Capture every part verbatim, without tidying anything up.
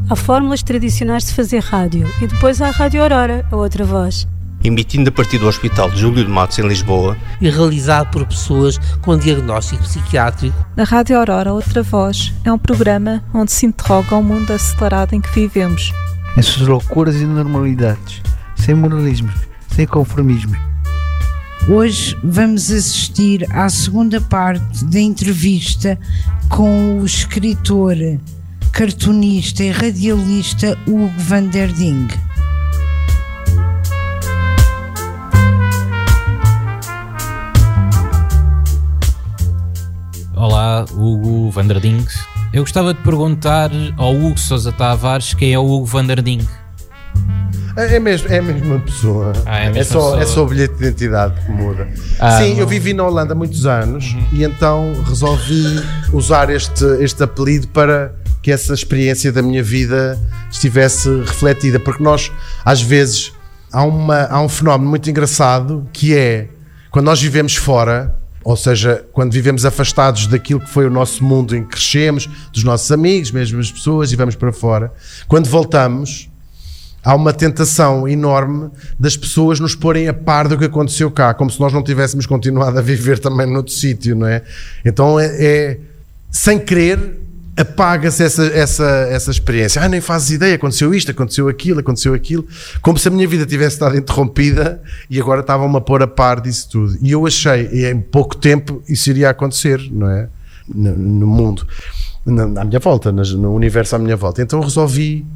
Há fórmulas tradicionais de fazer rádio e depois há a Rádio Aurora, a outra voz. Emitindo a partir do Hospital de Júlio de Matos, em Lisboa. E realizado por pessoas com diagnóstico psiquiátrico. A Rádio Aurora, outra voz, é um programa onde se interroga o mundo acelerado em que vivemos. Em suas loucuras e normalidades, sem moralismos, sem conformismo. Hoje vamos assistir à segunda parte da entrevista com o escritor, cartunista e radialista Hugo van der Ding. Olá, Hugo van der Ding. Eu gostava de perguntar ao Hugo Sousa Tavares quem é o Hugo van der Ding. É mesmo, é a mesma pessoa. Ah, é, a mesma é, só, pessoa. é só o bilhete de identidade que muda. Ah, Sim, não. eu vivi na Holanda há muitos anos Uhum. e então resolvi usar este, este apelido para que essa experiência da minha vida estivesse refletida, porque nós, às vezes, há, uma, há um fenómeno muito engraçado que é, quando nós vivemos fora, ou seja, quando vivemos afastados daquilo que foi o nosso mundo em que crescemos, dos nossos amigos, mesmo as pessoas, e vamos para fora, quando voltamos, há uma tentação enorme das pessoas nos porem a par do que aconteceu cá, como se nós não tivéssemos continuado a viver também noutro sítio, não é? Então é, é sem querer, apaga-se essa, essa, essa experiência. Ah, nem fazes ideia, aconteceu isto, aconteceu aquilo, aconteceu aquilo, como se a minha vida tivesse estado interrompida e agora estavam-me a pôr a par disso tudo. E eu achei, e em pouco tempo isso iria acontecer, não é? No, no mundo, na, à minha volta, no universo à minha volta. Então resolvi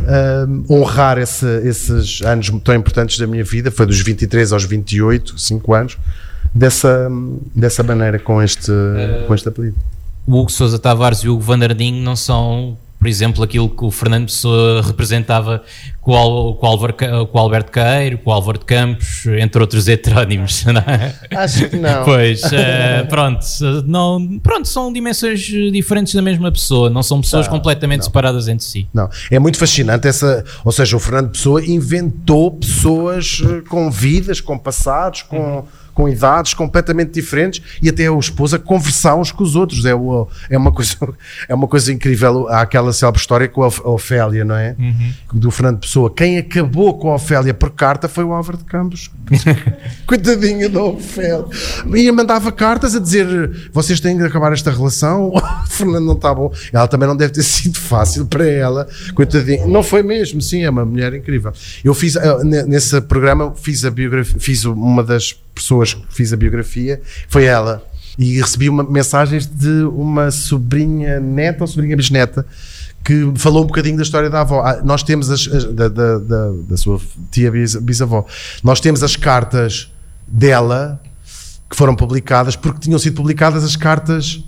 Uh, honrar esse, esses anos tão importantes da minha vida, foi dos vinte e três aos vinte e oito, cinco anos, dessa, dessa maneira, com este, uh, com este apelido. O Hugo Sousa Tavares e o Hugo van der Ding não são, por exemplo, aquilo que o Fernando Pessoa representava com o, com o, Álvaro, com o Alberto Queiro, com o Álvaro de Campos, entre outros heterónimos, não é? Acho que não. Pois, uh, pronto, não, pronto, são dimensões diferentes da mesma pessoa, não são pessoas não, completamente não. separadas entre si. Não, é muito fascinante essa, ou seja, o Fernando Pessoa inventou pessoas com vidas, com passados, com... Uhum. com idades completamente diferentes e até o esposo a conversar uns com os outros. É, o, é, uma, coisa, é uma coisa incrível. Há aquela célebre história com a Ofélia, não é? Uhum. Do Fernando Pessoa. Quem acabou com a Ofélia por carta foi o Álvaro de Campos. Coitadinha da Ofélia. E mandava cartas a dizer: vocês têm que acabar esta relação. O Fernando não está bom. Ela também não deve ter sido fácil para ela. Coitadinha. Não foi mesmo, sim, é uma mulher incrível. Eu fiz, nesse programa, fiz a biografia, fiz uma das pessoas que fiz a biografia, foi ela, e recebi uma, mensagens de uma sobrinha neta ou sobrinha bisneta que falou um bocadinho da história da avó. Ah, nós temos as, as da, da, da, da sua tia bisavó, nós temos as cartas dela que foram publicadas porque tinham sido publicadas as cartas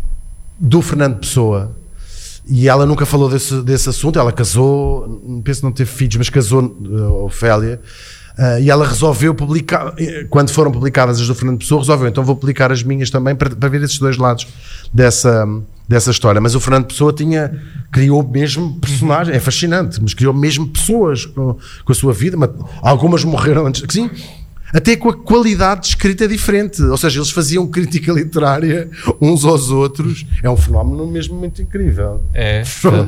do Fernando Pessoa. E ela nunca falou desse, desse assunto. Ela casou, penso não teve filhos, mas casou, Ofélia. Uh, e ela resolveu publicar, quando foram publicadas as do Fernando Pessoa, resolveu, então vou publicar as minhas também para, para ver esses dois lados dessa, dessa história. Mas o Fernando Pessoa tinha, criou mesmo personagens, é fascinante, mas criou mesmo pessoas com, com a sua vida, mas algumas morreram antes, sim, até com a qualidade de escrita diferente, ou seja, eles faziam crítica literária uns aos outros, é um fenómeno mesmo muito incrível. É.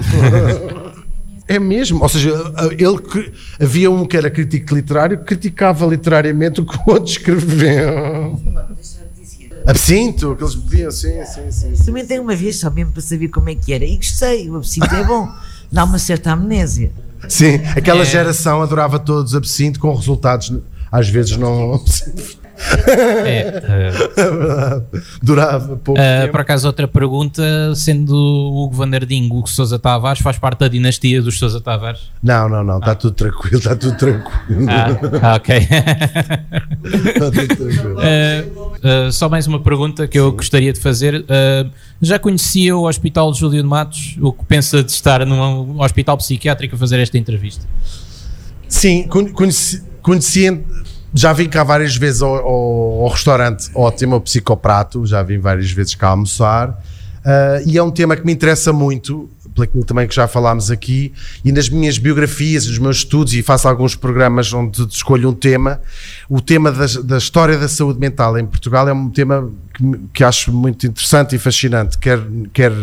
É mesmo, ou seja, ele, havia um que era crítico literário que criticava literariamente o que o outro escreveu. Absinto, que eles bebiam, sim, sim, sim. sim Também tem uma vez só mesmo para saber como é que era, e gostei, o absinto é bom, dá uma certa amnésia. Sim, aquela é. geração adorava todos absinto com resultados, às vezes não... É, uh, durava pouco uh, tempo. Por acaso, outra pergunta, sendo o Hugo van der Ding, Hugo Sousa Tavares, faz parte da dinastia dos Sousa Tavares? Não, não, não, está ah. tudo tranquilo, está tudo tranquilo. Ah, ok. Está tudo tranquilo. Uh, uh, só mais uma pergunta que eu Sim. gostaria de fazer. Uh, já conhecia o Hospital de Júlio de Matos? O que pensa de estar num hospital psiquiátrico a fazer esta entrevista? Sim, conheci, conheci já vim cá várias vezes ao, ao, ao restaurante Ótimo, ao Psicoprato, já vim várias vezes cá almoçar, uh, e é um tema que me interessa muito, pelo também que já falámos aqui, e nas minhas biografias, nos meus estudos, e faço alguns programas onde escolho um tema, o tema da, da história da saúde mental em Portugal é um tema que, que acho muito interessante e fascinante, quer, quer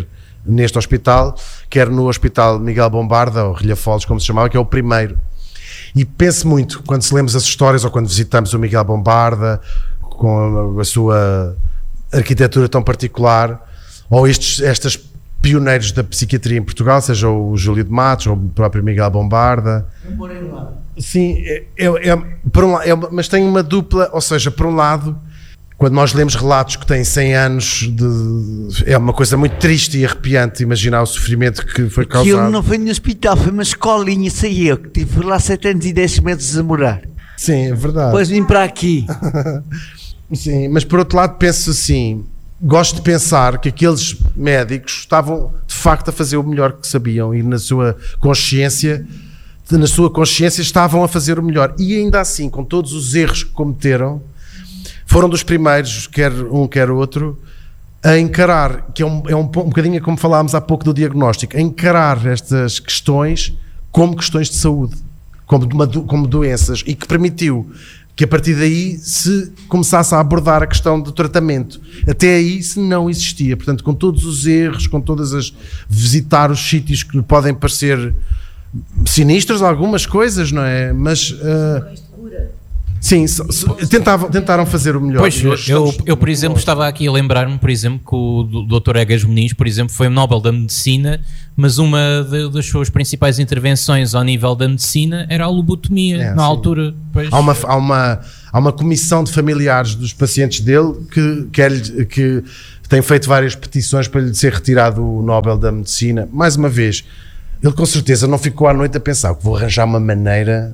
neste hospital, quer no Hospital Miguel Bombarda, ou Rilhafoles, como se chamava, que é o primeiro. E penso muito, quando se lemos as histórias, ou quando visitamos o Miguel Bombarda, com a, a sua arquitetura tão particular, ou estes, estas pioneiros da psiquiatria em Portugal, seja o Júlio de Matos, ou o próprio Miguel Bombarda. Sim, é, é, é, por um, é, mas tem uma dupla, ou seja, por um lado, quando nós lemos relatos que têm cem anos, de, é uma coisa muito triste e arrepiante imaginar o sofrimento que foi causado. Aquilo não foi no hospital, foi uma escolinha, saí eu, que tive lá sete anos e dez meses a morar. Sim, é verdade. Depois vim para aqui. Sim, mas por outro lado penso assim, gosto de pensar que aqueles médicos estavam de facto a fazer o melhor que sabiam e na sua consciência, na sua consciência estavam a fazer o melhor. E ainda assim, com todos os erros que cometeram, foram dos primeiros, quer um, quer outro, a encarar, que é um, é um, um bocadinho como falámos há pouco do diagnóstico, a encarar estas questões como questões de saúde, como, uma, como doenças, e que permitiu que a partir daí se começasse a abordar a questão do tratamento. Até aí isso não existia, portanto, com todos os erros, com todas as... visitar os sítios que podem parecer sinistros, algumas coisas, não é? Mas... Uh, sim, so, so, tentavam, tentaram fazer o melhor. Pois, eu, eu, eu, por exemplo, estava aqui a lembrar-me, por exemplo, que o doutor Egas Muniz, por exemplo, foi Nobel da Medicina, mas uma de, das suas principais intervenções ao nível da medicina era a lobotomia, é, na sim. altura. Pois. Há, uma, há, uma, há uma comissão de familiares dos pacientes dele que, que, que tem feito várias petições para lhe ser retirado o Nobel da Medicina. Mais uma vez, ele com certeza não ficou à noite a pensar que vou arranjar uma maneira...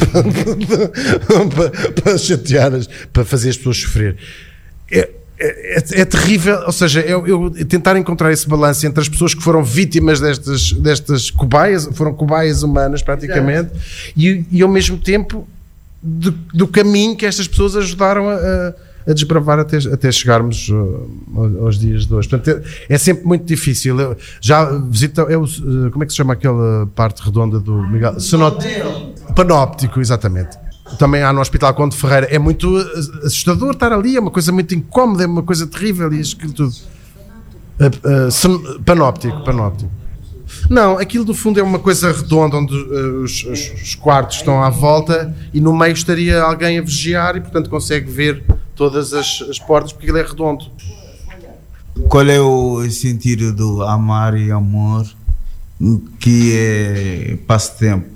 para, para chatear, para fazer as pessoas sofrer. É, é, é terrível, ou seja, eu, eu tentar encontrar esse balanço entre as pessoas que foram vítimas destas, destas cobaias, foram cobaias humanas praticamente, e, e ao mesmo tempo do, do caminho que estas pessoas ajudaram a, a, a desbravar até, até chegarmos uh, aos dias de hoje. Portanto, é, é sempre muito difícil. Eu já visito, é o, como é que se chama aquela parte redonda do Miguel? Sonot... Panóptico, exatamente. Também há no Hospital Conde de Ferreira. É muito assustador estar ali, é uma coisa muito incómoda, é uma coisa terrível e aquilo tudo. Uh, uh, son... Panóptico, panóptico. Não, aquilo do fundo é uma coisa redonda onde uh, os, os, os quartos estão à volta e no meio estaria alguém a vigiar e portanto consegue ver todas as, as portas porque ele é redondo. Qual é o sentido do amar e amor que é passatempo?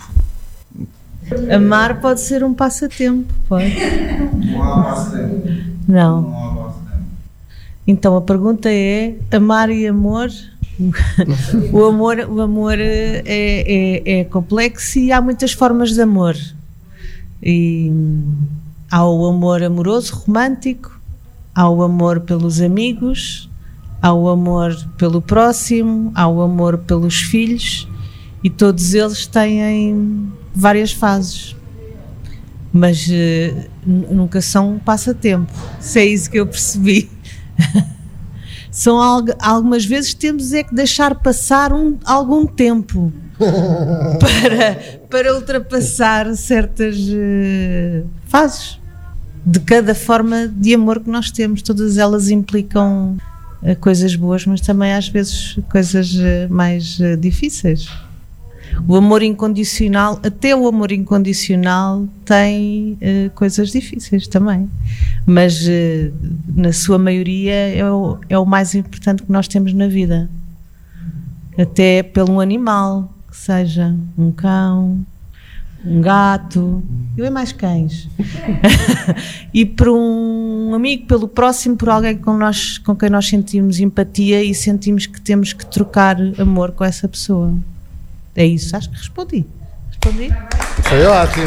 Amar pode ser um passatempo, pode? Não há passatempo. Não. Não há passatempo. Então a pergunta é: amar e amor? o amor, o amor é, é, é complexo e há muitas formas de amor. E há o amor amoroso, romântico, há o amor pelos amigos, há o amor pelo próximo, há o amor pelos filhos, e todos eles têm várias fases, mas uh, nunca são um passatempo, se é isso que eu percebi. São algo, algumas vezes temos é que deixar passar um, algum tempo para, para ultrapassar certas uh, fases de cada forma de amor que nós temos. Todas elas implicam uh, coisas boas, mas também às vezes coisas uh, mais uh, difíceis. O amor incondicional, até o amor incondicional tem uh, coisas difíceis também, mas uh, na sua maioria é o, é o mais importante que nós temos na vida, até pelo animal, que seja um cão, um gato, eu é mais cães, e por um amigo, pelo próximo, por alguém com, nós, com quem nós sentimos empatia e sentimos que temos que trocar amor com essa pessoa. É isso, acho que respondi. Respondi? Foi ótimo.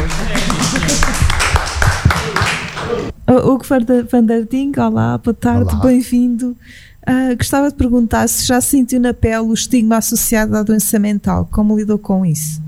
Hugo van der Ding, olá, boa tarde, olá. Bem-vindo. Uh, gostava de perguntar se já sentiu na pele o estigma associado à doença mental, como lidou com isso?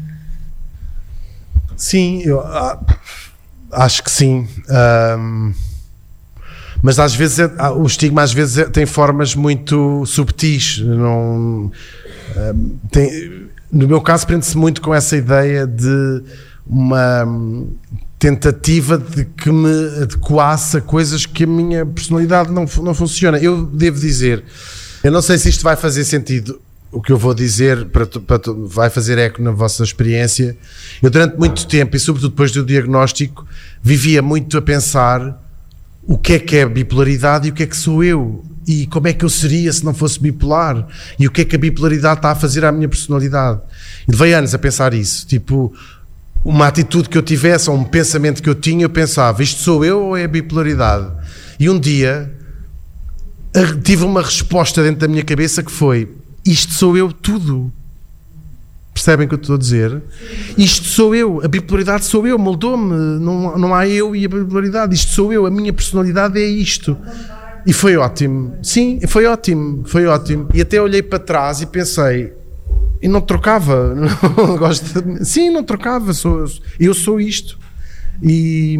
Sim, eu ah, acho que sim. Um, mas às vezes é, o estigma às vezes é, tem formas muito subtis. Não, um, tem, no meu caso prende-se muito com essa ideia de uma tentativa de que me adequasse a coisas que a minha personalidade não, não funciona. Eu devo dizer, eu não sei se isto vai fazer sentido, o que eu vou dizer para tu, para tu, vai fazer eco na vossa experiência. Eu durante muito tempo, e sobretudo depois do diagnóstico, vivia muito a pensar o que é que é bipolaridade e o que é que sou eu, e como é que eu seria se não fosse bipolar, e o que é que a bipolaridade está a fazer à minha personalidade. E levei anos a pensar isso, tipo, uma atitude que eu tivesse ou um pensamento que eu tinha, eu pensava, isto sou eu ou é a bipolaridade? E um dia tive uma resposta dentro da minha cabeça que foi, isto sou eu tudo. Percebem o que eu estou a dizer? Isto sou eu, a bipolaridade sou eu, moldou-me, não, não há eu e a bipolaridade, isto sou eu, a minha personalidade é isto. E foi ótimo, sim, foi ótimo, foi ótimo. E até olhei para trás e pensei, e não trocava, não gosto de, sim, não trocava, sou, eu sou isto. E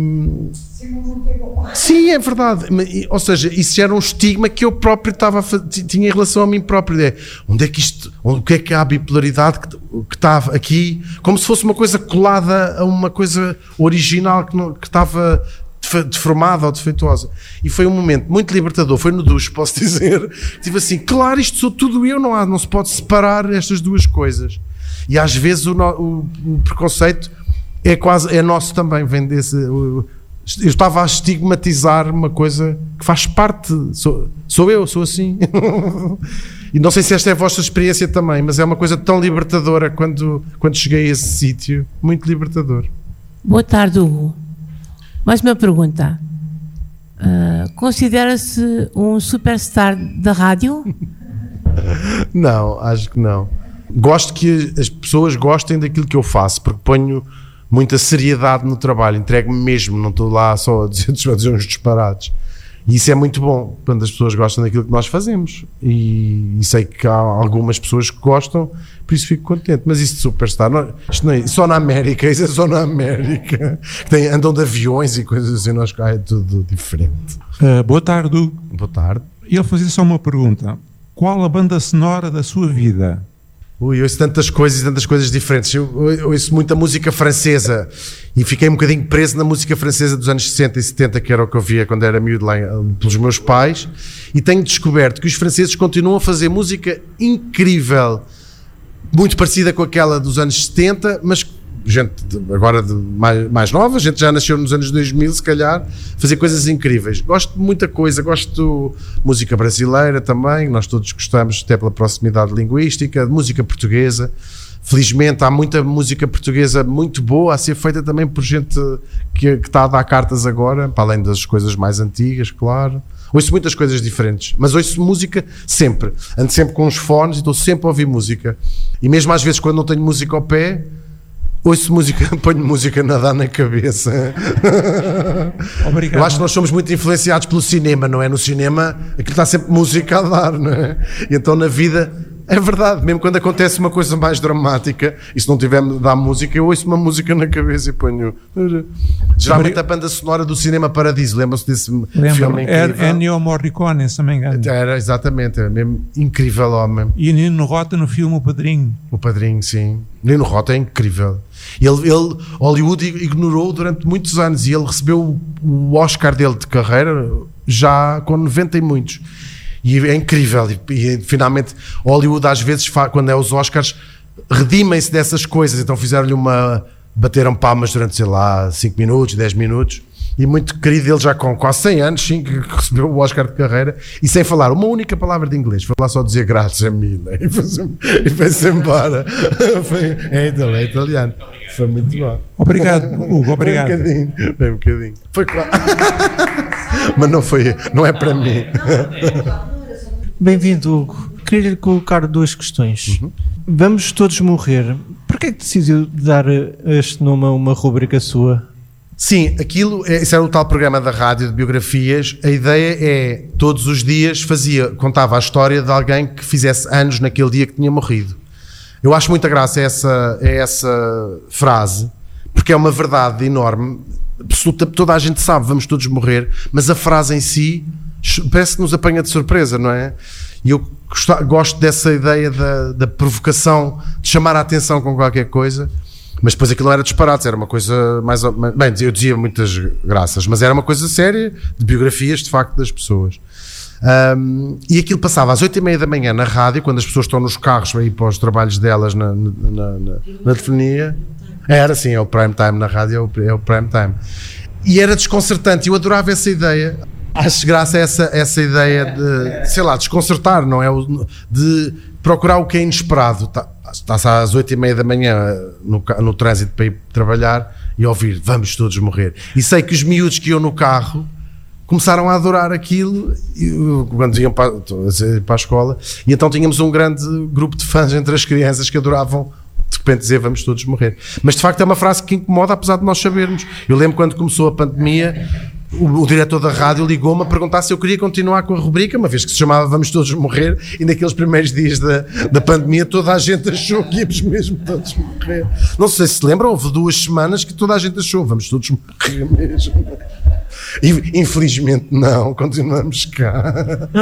sim, é verdade, ou seja, isso era um estigma que eu próprio estava a fazer, tinha em relação a mim próprio, é, onde é que isto, o que é que há a bipolaridade que, que está aqui, como se fosse uma coisa colada a uma coisa original que, não, que estava deformada ou defeituosa. E foi um momento muito libertador, foi no duche, posso dizer, tive assim, claro, isto sou tudo eu, não há, não se pode separar estas duas coisas. E às vezes o, o, o preconceito é quase, é nosso também, vem desse, eu, eu estava a estigmatizar uma coisa que faz parte, sou, sou eu, sou assim. E não sei se esta é a vossa experiência também, mas é uma coisa tão libertadora quando, quando cheguei a esse sítio, muito libertador. Boa tarde, Hugo. Mais uma pergunta. Uh, considera-se um superstar da rádio? Não, acho que não. Gosto que as pessoas gostem daquilo que eu faço, porque ponho muita seriedade no trabalho, entrego-me mesmo, não estou lá só a dizer, a dizer uns disparates. E isso é muito bom, quando as pessoas gostam daquilo que nós fazemos. E, e sei que há algumas pessoas que gostam, por isso fico contente. Mas isso de superstar, não, isto não é, só na América, isso é só na América. Tem, andam de aviões e coisas assim, nós cá é tudo diferente. Uh, boa tarde, Hugo. Boa tarde. E eu fazer só uma pergunta. Qual a banda sonora da sua vida? Ui, eu ouço tantas coisas e tantas coisas diferentes. Eu, eu ouço muita música francesa e fiquei um bocadinho preso na música francesa dos anos sessenta e setenta, que era o que eu via quando era miúdo lá pelos meus pais, e tenho descoberto que os franceses continuam a fazer música incrível, muito parecida com aquela dos anos setenta, mas gente agora de mais, mais nova, a gente já nasceu nos anos dois mil, se calhar, fazer coisas incríveis. Gosto de muita coisa, gosto de música brasileira também, nós todos gostamos, até pela proximidade linguística, de música portuguesa. Felizmente há muita música portuguesa muito boa a ser feita também por gente que, que está a dar cartas agora, para além das coisas mais antigas, claro. Ouço muitas coisas diferentes, mas ouço música sempre, ando sempre com uns fones e estou sempre a ouvir música. E mesmo às vezes quando não tenho música ao pé, ouço música, ponho música a nadar na cabeça. Obrigado. Eu acho que nós somos muito influenciados pelo cinema, não é? No cinema aquilo está sempre música a dar, não é? E então na vida é verdade, mesmo quando acontece uma coisa mais dramática e se não tiver de dar música, eu ouço uma música na cabeça e ponho. Geralmente a banda sonora do Cinema Paradiso, lembram-se desse Lembra, filme incrível? É Ennio Morricone, se não me engano. Era, exatamente, é mesmo incrível homem. E Nino Rota no filme O Padrinho. O Padrinho, sim. Nino Rota é incrível. Ele, ele, Hollywood ignorou durante muitos anos e ele recebeu o Oscar dele de carreira já com noventa e muitos. E é incrível. E, e finalmente Hollywood às vezes, quando é os Oscars, redimem-se dessas coisas. Então fizeram-lhe uma... bateram palmas durante, sei lá, cinco minutos, dez minutos. E muito querido, ele já com quase cem anos, sim, que recebeu o Oscar de carreira e sem falar uma única palavra de inglês, foi lá só dizer graças a mim e foi-se embora. Foi, é, é italiano. Foi muito bom. Obrigado, Hugo, obrigado. Foi um bocadinho, foi um bocadinho. Foi claro. Mas não foi, não é para mim. Bem-vindo, Hugo. Queria lhe colocar duas questões. Uhum. Vamos todos morrer. Porquê é que decidiu dar este nome a uma rubrica sua? Sim, aquilo, esse era o tal programa da rádio de biografias. A ideia é, todos os dias fazia, contava a história de alguém que fizesse anos naquele dia que tinha morrido. Eu acho muita graça essa, essa frase, porque é uma verdade enorme, absoluta, toda a gente sabe, vamos todos morrer, mas a frase em si parece que nos apanha de surpresa, não é? E eu gosto dessa ideia da, da provocação, de chamar a atenção com qualquer coisa. Mas depois aquilo não era disparate, era uma coisa mais... Bem, eu dizia muitas graças, mas era uma coisa séria, de biografias, de facto, das pessoas. Um, e aquilo passava às oito e meia da manhã na rádio, quando as pessoas estão nos carros para ir para os trabalhos delas na, na, na, na, na telefonia. Era assim, é o prime time na rádio, é o, é o prime time. E era desconcertante, eu adorava essa ideia. Acho graça a essa, essa ideia de, sei lá, desconcertar, não é? O, de procurar o que é inesperado. Tá, está-se às oito e meia da manhã no, no trânsito para ir trabalhar e ouvir, vamos todos morrer. E sei que os miúdos que iam no carro começaram a adorar aquilo quando iam para, para a escola, e então tínhamos um grande grupo de fãs entre as crianças que adoravam de repente dizer vamos todos morrer. Mas de facto é uma frase que incomoda, apesar de nós sabermos. Eu lembro quando começou a pandemia, o, o diretor da rádio ligou-me a perguntar se eu queria continuar com a rubrica, uma vez que se chamava Vamos Todos Morrer, e naqueles primeiros dias da, da pandemia toda a gente achou que íamos mesmo todos morrer. Não sei se se lembram, houve duas semanas que toda a gente achou vamos todos morrer mesmo. E, infelizmente não, continuamos cá.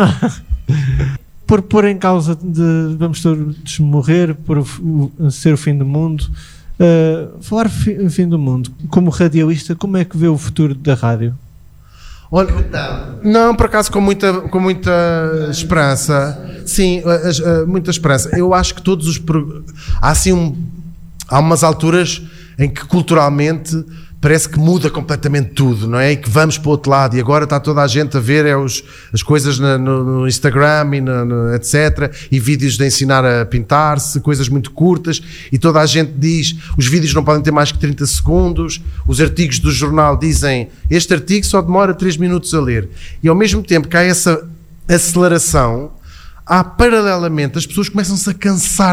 Por pôr em causa de vamos todos morrer, por ser o fim do mundo, uh, falar fi, fim do mundo, como radialista, como é que vê o futuro da rádio? Olha, não, por acaso com muita, com muita esperança, sim, muita esperança. Eu acho que todos os... Há assim um, há umas alturas em que culturalmente parece que muda completamente tudo, não é? E que vamos para o outro lado, e agora está toda a gente a ver é os, as coisas no, no Instagram e no, no, etcétera, e vídeos de ensinar a pintar-se, coisas muito curtas, e toda a gente diz, os vídeos não podem ter mais que trinta segundos, os artigos do jornal dizem, este artigo só demora três minutos a ler, e ao mesmo tempo que há essa aceleração, há paralelamente, as pessoas começam-se a cansar